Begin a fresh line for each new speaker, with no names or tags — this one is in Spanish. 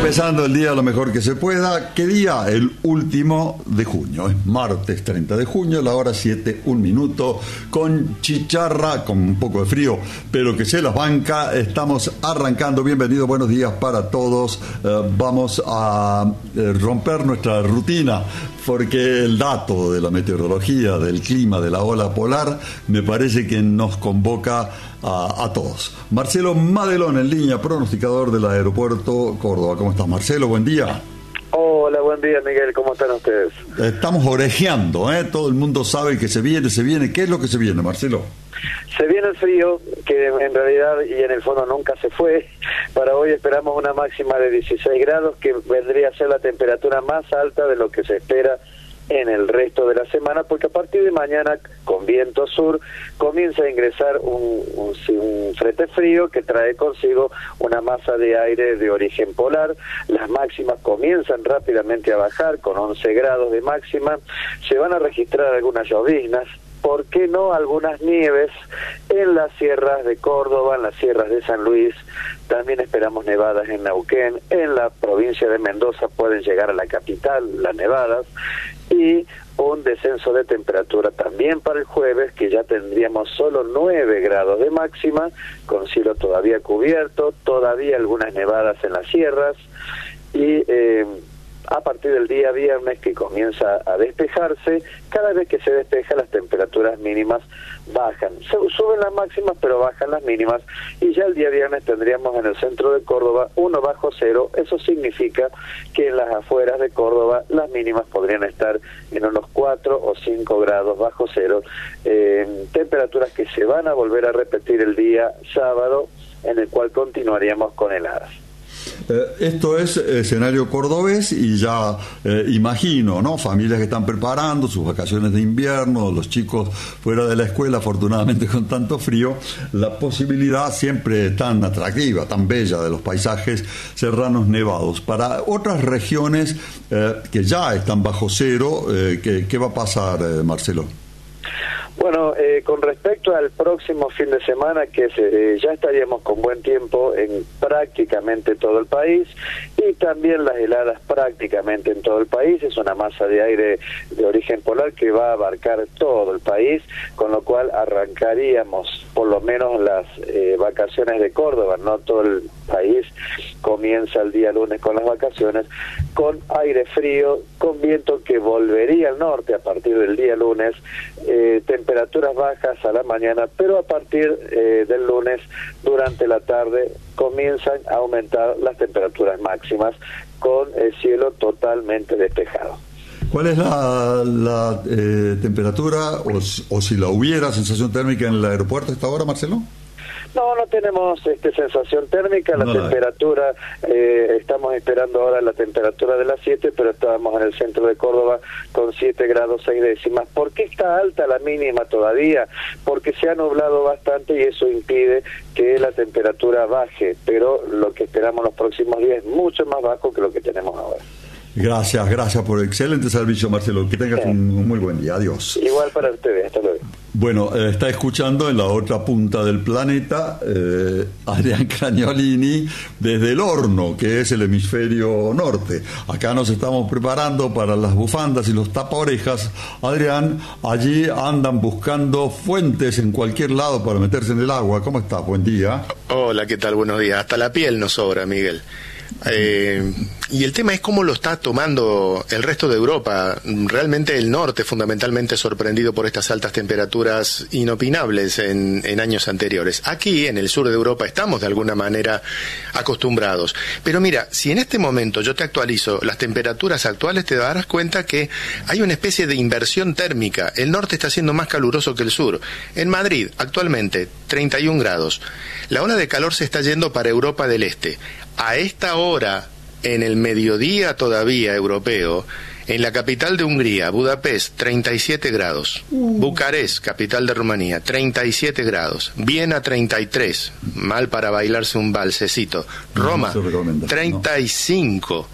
Empezando el día lo mejor que se pueda. ¿Qué día? El último de junio. Es martes 30 de junio, la hora 7, 1 minuto. Con chicharra, con un poco de frío, pero que se las banca. Estamos arrancando. Bienvenidos, buenos días para todos. Vamos a romper nuestra rutina, porque el dato de la meteorología, del clima, de la ola polar, me parece que nos convoca a todos. Marcelo Madelón en línea, pronosticador del aeropuerto Córdoba. ¿Cómo estás, Marcelo? Buen día.
Hola, buen día, Miguel. ¿Cómo están ustedes?
Estamos orejeando, ¿eh? Todo el mundo sabe que se viene. ¿Qué es lo que se viene, Marcelo?
Se viene el frío, que en realidad y en el fondo nunca se fue. Para hoy esperamos una máxima de 16 grados, que vendría a ser la temperatura más alta de lo que se espera en el resto de la semana, porque a partir de mañana, con viento sur, comienza a ingresar un frente frío que trae consigo una masa de aire de origen polar. Las máximas comienzan rápidamente a bajar, con 11 grados de máxima. Se van a registrar algunas lloviznas, ¿por qué no algunas nieves en las sierras de Córdoba, en las sierras de San Luis? También esperamos nevadas en Neuquén, en la provincia de Mendoza pueden llegar a la capital las nevadas, y un descenso de temperatura también para el jueves, que ya tendríamos solo 9 grados de máxima, con cielo todavía cubierto, todavía algunas nevadas en las sierras, y a partir del día viernes, que comienza a despejarse, cada vez que se despeja las temperaturas mínimas bajan. Suben las máximas, pero bajan las mínimas, y ya el día viernes tendríamos en el centro de Córdoba 1 bajo cero. Eso significa que en las afueras de Córdoba las mínimas podrían estar en unos 4 o 5 grados bajo cero. Temperaturas que se van a volver a repetir el día sábado, en el cual continuaríamos con heladas.
Esto es escenario cordobés, y ya imagino, ¿no? Familias que están preparando sus vacaciones de invierno, los chicos fuera de la escuela, afortunadamente con tanto frío, la posibilidad siempre tan atractiva, tan bella de los paisajes serranos nevados. Para otras regiones que ya están bajo cero, ¿qué va a pasar, Marcelo?
Bueno, con respecto al próximo fin de semana, que ya estaríamos con buen tiempo en prácticamente todo el país, y también las heladas prácticamente en todo el país. Es una masa de aire de origen polar que va a abarcar todo el país, con lo cual arrancaríamos por lo menos las vacaciones de Córdoba. No todo el país comienza el día lunes con las vacaciones, con aire frío, con viento que volvería al norte a partir del día lunes, temperaturas bajas a la mañana, pero a partir del lunes, durante la tarde, comienzan a aumentar las temperaturas máximas, con el cielo totalmente despejado.
¿Cuál es la temperatura, o si la hubiera, sensación térmica en el aeropuerto a esta hora, Marcelo?
No tenemos sensación térmica, la temperatura, estamos esperando ahora la temperatura de las 7, pero estábamos en el centro de Córdoba con 7 grados 6 décimas. ¿Por qué está alta la mínima todavía? Porque se ha nublado bastante y eso impide que la temperatura baje, pero lo que esperamos los próximos días es mucho más bajo que lo que tenemos ahora.
Gracias por el excelente servicio, Marcelo. Que tengas un muy buen día. Adiós.
Igual para ustedes. Hasta luego.
Bueno, está escuchando en la otra punta del planeta Adrián Cagnolini desde el horno, que es el hemisferio norte. Acá nos estamos preparando para las bufandas y los tapaorejas. Adrián, allí andan buscando fuentes en cualquier lado para meterse en el agua. ¿Cómo estás? Buen día.
Hola, ¿qué tal? Buenos días. Hasta la piel nos sobra, Miguel. Y el tema es cómo lo está tomando el resto de Europa. Realmente el norte, fundamentalmente sorprendido por estas altas temperaturas inopinables en años anteriores. Aquí, en el sur de Europa, estamos de alguna manera acostumbrados. Pero mira, si en este momento yo te actualizo las temperaturas actuales, te darás cuenta que hay una especie de inversión térmica. El norte está siendo más caluroso que el sur. En Madrid, actualmente, 31 grados. La ola de calor se está yendo para Europa del Este. A esta hora, en el mediodía todavía europeo, en la capital de Hungría, Budapest, 37 grados. Bucarest, capital de Rumanía, 37 grados. Viena, 33. Mal para bailarse un balsecito. Roma, 35.